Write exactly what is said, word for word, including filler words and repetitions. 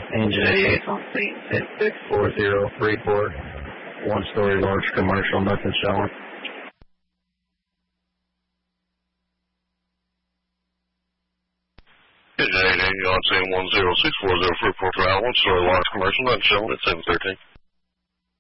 Engine eighty-eight on scene. six four zero three four. One story large commercial, nothing showing. Engine eighty-eight on scene one zero six four zero three four travel. One story large commercial, nothing showing at seven thirteen.